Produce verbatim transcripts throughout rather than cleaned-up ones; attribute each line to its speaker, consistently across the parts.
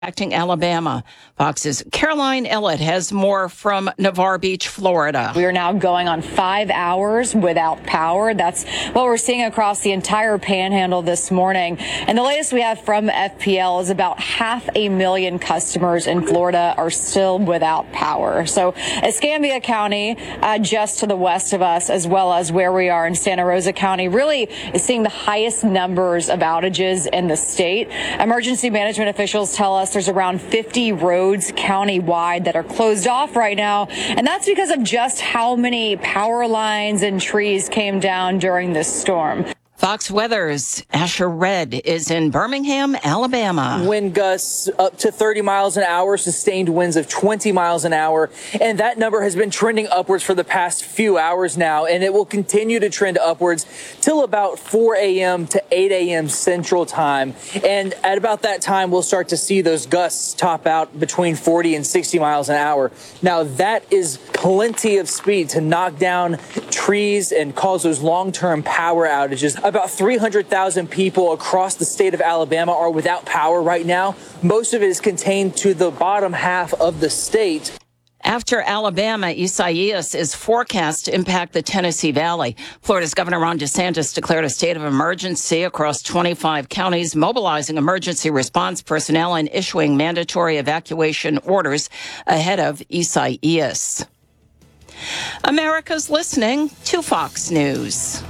Speaker 1: Acting Alabama. Fox's Caroline Ellett has more from Navarre Beach, Florida.
Speaker 2: We are now going on five hours without power. That's what we're seeing across the entire panhandle this morning. And the latest we have from F P L is about half a million customers in Florida are still without power. So Escambia County, uh, just to the west of us, as well as where we are in Santa Rosa County, really is seeing the highest numbers of outages in the state. Emergency management officials tell us there's around fifty roads countywide that are closed off right now, and that's because of just how many power lines and trees came down during this storm.
Speaker 1: Fox Weather's Asher Red is in Birmingham, Alabama.
Speaker 3: Wind gusts up to thirty miles an hour, sustained winds of twenty miles an hour. And that number has been trending upwards for the past few hours now. And it will continue to trend upwards till about four a.m. to eight a.m. Central Time. And at about that time, we'll start to see those gusts top out between forty and sixty miles an hour. Now, that is plenty of speed to knock down trees and cause those long-term power outages. About three hundred thousand people across the state of Alabama are without power right now. Most of it is contained to the bottom half of the state.
Speaker 1: After Alabama, Isaias is forecast to impact the Tennessee Valley. Florida's Governor Ron DeSantis declared a state of emergency across twenty-five counties, mobilizing emergency response personnel and issuing mandatory evacuation orders ahead of Isaias. America's listening to Fox News.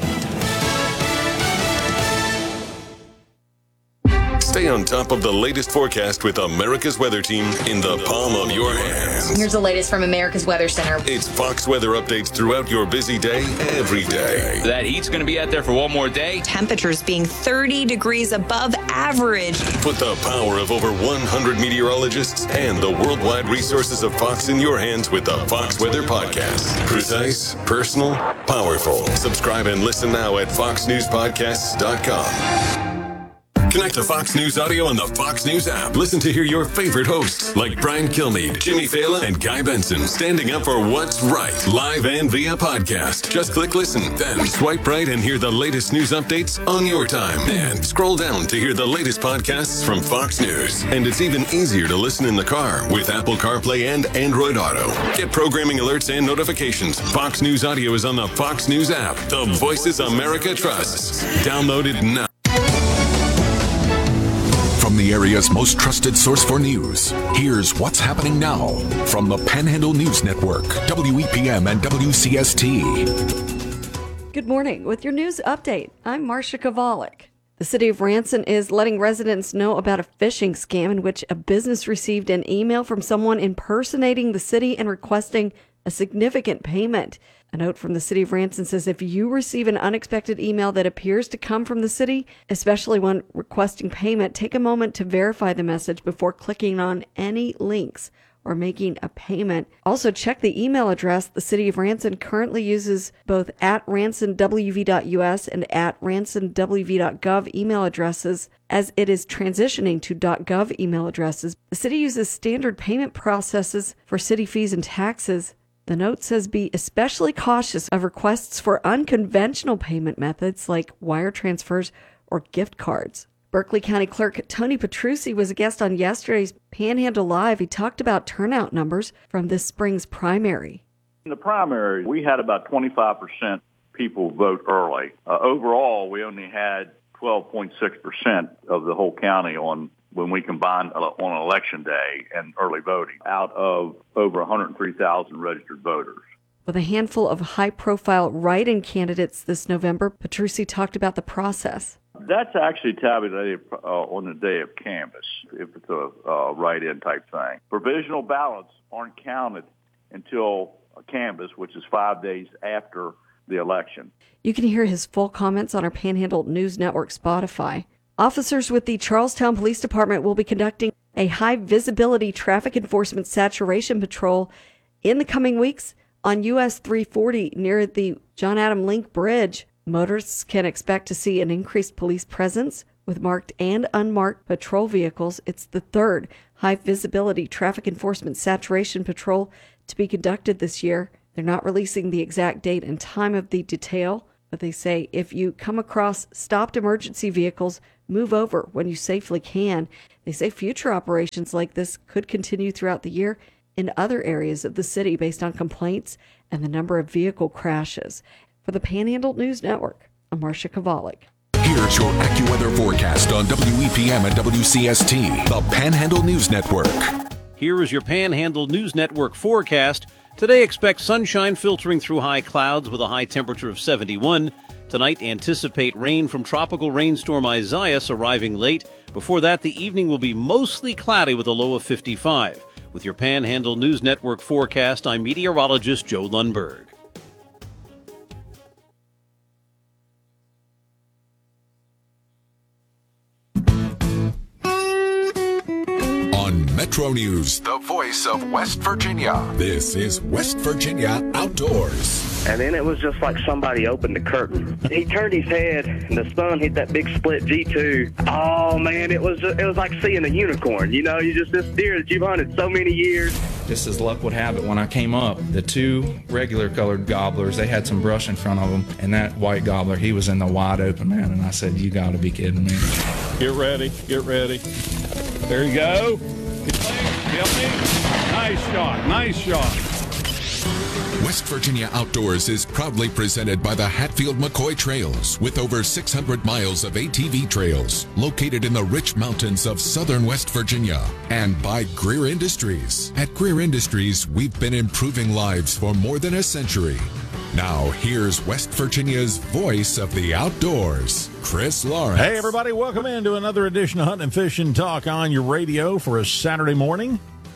Speaker 4: Stay on top of the latest forecast with America's Weather Team in the palm of your hands.
Speaker 5: Here's the latest from America's Weather Center.
Speaker 4: It's Fox weather updates throughout your busy day, every day.
Speaker 6: That heat's going to be out there for one more day.
Speaker 5: Temperatures being thirty degrees above average.
Speaker 4: Put the power of over one hundred meteorologists and the worldwide resources of Fox in your hands with the Fox Weather Podcast. Precise, personal, powerful. Subscribe and listen now at fox news podcasts dot com. Connect to Fox News Audio on the Fox News app. Listen to hear your favorite hosts like Brian Kilmeade, Jimmy Fallon, and Guy Benson standing up for what's right, live and via podcast. Just click listen, then swipe right and hear the latest news updates on your time. And scroll down to hear the latest podcasts from Fox News. And it's even easier to listen in the car with Apple CarPlay and Android Auto. Get programming alerts and notifications. Fox News Audio is on the Fox News app. The voices America trusts. Download it now.
Speaker 7: From the area's most trusted source for news, here's what's happening now from the Panhandle News Network, W E P M and W C S T.
Speaker 8: Good morning. With your news update, I'm Marcia Kovalik. The city of Ranson is letting residents know about a phishing scam in which a business received an email from someone impersonating the city and requesting a significant payment. A note from the city of Ranson says if you receive an unexpected email that appears to come from the city, especially one requesting payment, take a moment to verify the message before clicking on any links or making a payment. Also, check the email address. The city of Ranson currently uses both at ranson w v dot u s and at ranson w v dot gov email addresses as it is transitioning to .gov email addresses. The city uses standard payment processes for city fees and taxes. The note says be especially cautious of requests for unconventional payment methods like wire transfers or gift cards. Berkeley County Clerk Tony Petrucci was a guest on yesterday's Panhandle Live. He talked about turnout numbers from this spring's primary.
Speaker 9: In the primary, we had about twenty-five percent people vote early. Uh, overall, we only had twelve point six percent of the whole county on when we combined on election day and early voting out of over one hundred three thousand registered voters.
Speaker 8: With a handful of high-profile write-in candidates this November, Petrucci talked about the process.
Speaker 9: That's actually tabulated uh, on the day of canvass, if it's a uh, write-in type thing. Provisional ballots aren't counted until a canvass, which is five days after the election.
Speaker 8: You can hear his full comments on our Panhandle News Network Spotify. Officers with the Charlestown Police Department will be conducting a high-visibility traffic enforcement saturation patrol in the coming weeks on U S three forty near the John Adam Link Bridge. Motorists can expect to see an increased police presence with marked and unmarked patrol vehicles. It's the third high-visibility traffic enforcement saturation patrol to be conducted this year. They're not releasing the exact date and time of the detail, but they say if you come across stopped emergency vehicles, move over when you safely can. They say future operations like this could continue throughout the year in other areas of the city based on complaints and the number of vehicle crashes. For the Panhandle News Network, I'm Marcia Kovalik.
Speaker 7: Here's your AccuWeather forecast on W E P M and W C S T, the Panhandle News Network.
Speaker 10: Here is your Panhandle News Network forecast. Today, expect sunshine filtering through high clouds with a high temperature of seventy-one. Tonight, anticipate rain from tropical rainstorm Isaias arriving late. Before that, the evening will be mostly cloudy with a low of fifty-five. With your Panhandle News Network forecast, I'm meteorologist Joe Lundberg.
Speaker 7: Metro News, the voice of West Virginia. This is West Virginia Outdoors.
Speaker 11: And then it was just like somebody opened the curtain. He turned his head, and the sun hit that big split G two. Oh, man, it was just, it was like seeing a unicorn. You know, you just, this deer that you've hunted so many years.
Speaker 12: Just as luck would have it, when I came up, the two regular colored gobblers, they had some brush in front of them, and that white gobbler, he was in the wide open, man, and I said, you got to be kidding me.
Speaker 13: Get ready, get ready. There you go. Nice shot, nice shot.
Speaker 7: West Virginia Outdoors is proudly presented by the Hatfield McCoy Trails, with over six hundred miles of A T V trails located in the rich mountains of southern West Virginia, and by Greer Industries. At Greer Industries, we've been improving lives for more than a century. Now, here's West Virginia's voice of the outdoors, Chris Lawrence.
Speaker 13: Hey, everybody, welcome into another edition of Hunt and Fish and Talk on your radio for a Saturday morning.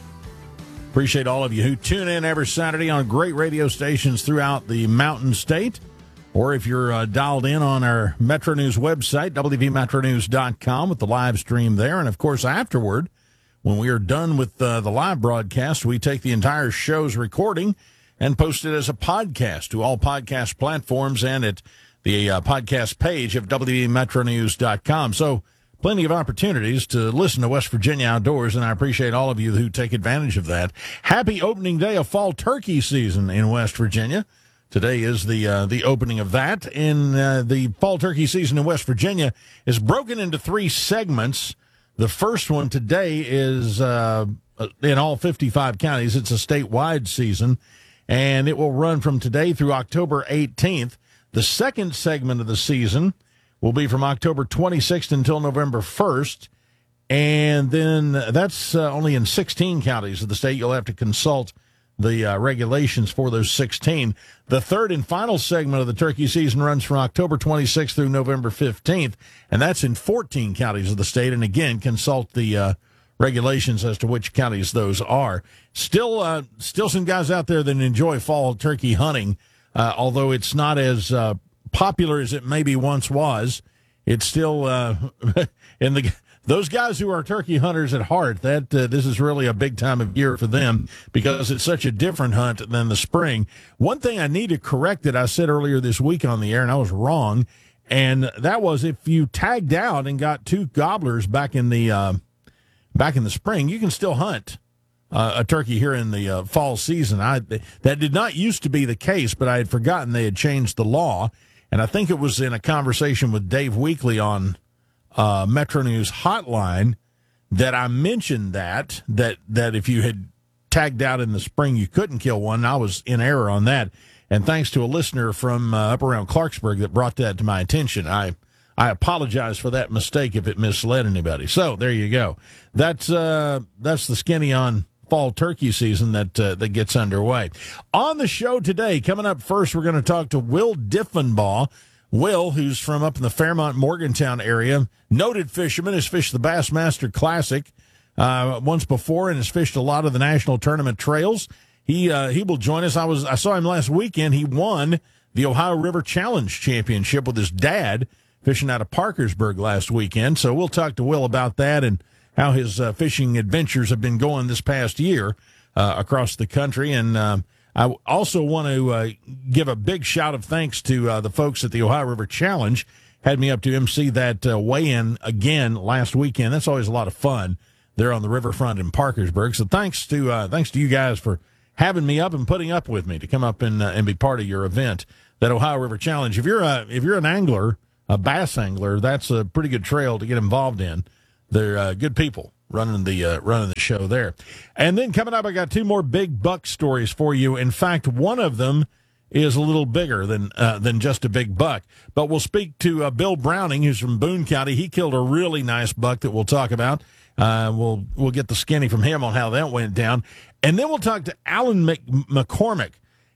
Speaker 13: Appreciate all of you who tune in every Saturday on great radio stations throughout the Mountain State. Or if you're uh, dialed in on our Metro News website, W V metro news dot com, with the live stream there. And, of course, afterward, when we are done with uh, the live broadcast, we take the entire show's recording and post it as a podcast to all podcast platforms and at the uh, podcast page of W V metro news dot com. So plenty of opportunities to listen to West Virginia Outdoors, and I appreciate all of you who take advantage of that. Happy opening day of fall turkey season in West Virginia. Today is the uh, the opening of that. In uh, the fall turkey season in West Virginia is broken into three segments. The first one today is uh, in all fifty-five counties. It's a statewide season, and it will run from today through October eighteenth. The second segment of the season will be from October twenty-sixth until November first, and then that's uh, only in sixteen counties of the state. You'll have to consult the uh, regulations for those sixteen. The third and final segment of the turkey season runs from October twenty-sixth through November fifteenth, and that's in fourteen counties of the state. And again, consult the uh, regulations as to which counties those are. Still, uh, still some guys out there that enjoy fall turkey hunting, uh, although it's not as uh, popular as it maybe once was. It's still uh, in the those guys who are turkey hunters at heart. That uh, this is really a big time of year for them because it's such a different hunt than the spring. One thing I need to correct that I said earlier this week on the air, and I was wrong, and that was if you tagged out and got two gobblers back in the uh, back in the spring, you can still hunt uh, a turkey here in the uh, fall season. I that did not used to be the case, but I had forgotten they had changed the law. And I think it was in a conversation with Dave Weekly on uh, Metro News Hotline that I mentioned that, that that if you had tagged out in the spring, you couldn't kill one. I was in error on that. And thanks to a listener from uh, up around Clarksburg that brought that to my attention, I I apologize for that mistake if it misled anybody. So there you go. That's uh, that's the skinny on fall turkey season that uh, that gets underway. On the show today, coming up first, we're going to talk to Will Diffenbaugh. Will, who's from up in the Fairmont, Morgantown area, noted fisherman, has fished the Bassmaster Classic uh, once before and has fished a lot of the national tournament trails. He uh, he will join us. I was I saw him last weekend. He won the Ohio River Challenge Championship with his dad fishing out of Parkersburg last weekend. So we'll talk to Will about that and how his uh, fishing adventures have been going this past year uh, across the country. And uh, I also want to uh, give a big shout of thanks to uh, the folks at the Ohio River Challenge. Had me up to M C that uh, weigh-in again last weekend. That's always a lot of fun there on the riverfront in Parkersburg. So thanks to uh, thanks to you guys for having me up and putting up with me to come up and uh, and be part of your event, that Ohio River Challenge. If you're a, if you're an angler a bass angler, that's a pretty good trail to get involved in. They're uh, good people running the uh, running the show there. And then coming up, I got two more big buck stories for you. In fact, one of them is a little bigger than uh, than just a big buck. But we'll speak to uh, Bill Browning, who's from Boone County. He killed a really nice buck that we'll talk about. Uh, we'll we'll get the skinny from him on how that went down. And then we'll talk to Alan Mc- McCormick.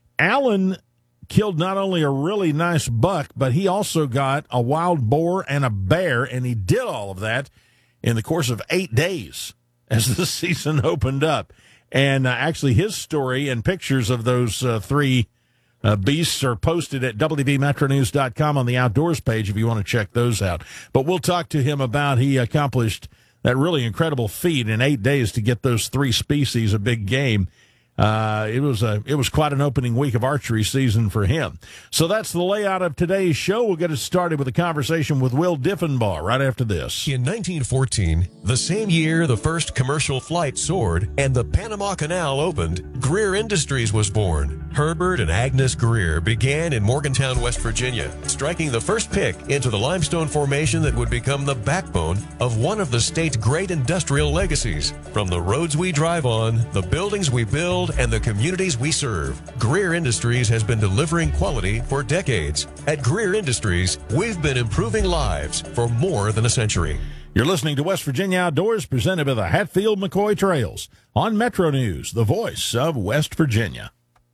Speaker 13: Alan killed not only a really nice buck, but he also got a wild boar and a bear, and he did all of that in the course of eight days as the season opened up. And uh, actually his story and pictures of those uh, three uh, beasts are posted at W V Metro News dot com on the Outdoors page if you want to check those out. But we'll talk to him about he accomplished that really incredible feat in eight days to get those three species of big game. Uh, it was a it was quite an opening week of archery season for him. So that's the layout of today's show. We'll get it started with a conversation with Will Diffenbaugh right after this.
Speaker 14: In nineteen fourteen, the same year the first commercial flight soared and the Panama Canal opened, Greer Industries was born. Herbert and Agnes Greer began in Morgantown, West Virginia, striking the first pick into the limestone formation that would become the backbone of one of the state's great industrial legacies. From the roads we drive on, the buildings we build, and the communities we serve, Greer Industries has been delivering quality for decades. At Greer Industries, we've been improving lives for more than a century.
Speaker 13: You're listening to West Virginia Outdoors, presented by the Hatfield-McCoy Trails on Metro News, the voice of West Virginia.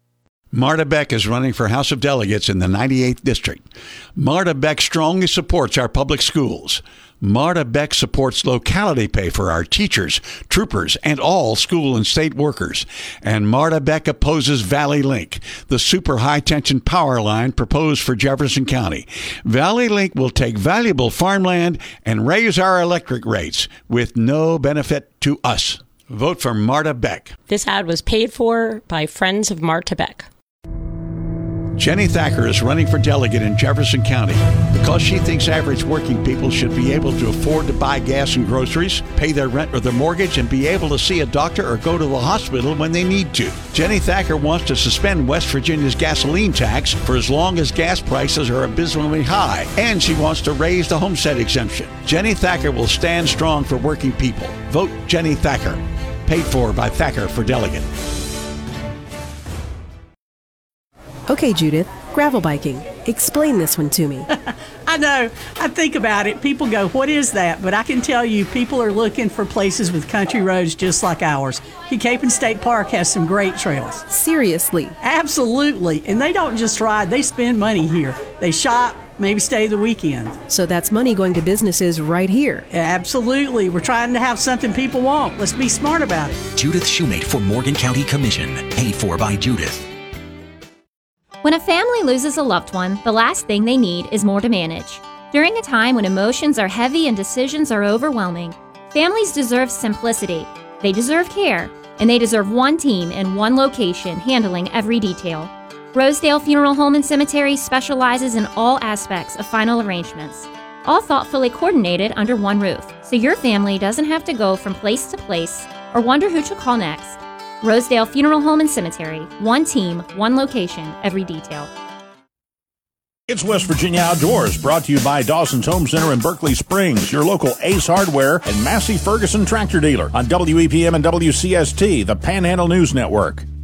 Speaker 15: Marta Beck is running for House of Delegates in the ninety-eighth District. Marta Beck strongly supports our public schools. Marta Beck supports locality pay for our teachers, troopers, and all school and state workers. And Marta Beck opposes Valley Link, the super high-tension power line proposed for Jefferson County. Valley Link will take valuable farmland and raise our electric rates with no benefit to us. Vote for Marta Beck.
Speaker 16: This ad was paid for by Friends of Marta Beck.
Speaker 15: Jenny Thacker is running for delegate in Jefferson County because she thinks average working people should be able to afford to buy gas and groceries, pay their rent or their mortgage, and be able to see a doctor or go to the hospital when they need to. Jenny Thacker wants to suspend West Virginia's gasoline tax for as long as gas prices are abysmally high, and she wants to raise the homestead exemption. Jenny Thacker will stand strong for working people. Vote Jenny Thacker. Paid for by Thacker for delegate.
Speaker 17: Okay, Judith, gravel biking. Explain this one to me.
Speaker 18: I know. I think about it. People go, what is that? But I can tell you, people are looking for places with country roads just like ours. Key-Capon State Park has some great trails.
Speaker 17: Seriously?
Speaker 18: Absolutely. And they don't just ride, they spend money here. They shop, maybe stay the weekend.
Speaker 17: So that's money going to businesses right here.
Speaker 18: Absolutely. We're trying to have something people want. Let's be smart about it.
Speaker 19: Judith Shoemate for Morgan County Commission. Paid for by Judith.
Speaker 20: When a family loses a loved one, the last thing they need is more to manage. During a time when emotions are heavy and decisions are overwhelming, families deserve simplicity. They deserve care, and they deserve one team in one location handling every detail. Rosedale Funeral Home and Cemetery specializes in all aspects of final arrangements, all thoughtfully coordinated under one roof, so your family doesn't have to go from place to place or wonder who to call next. Rosedale Funeral Home and Cemetery. One team, one location, every detail.
Speaker 13: It's West Virginia Outdoors, brought to you by Dawson's Home Center in Berkeley Springs, your local Ace Hardware and Massey Ferguson tractor dealer on W E P M and W C S T, the Panhandle News Network.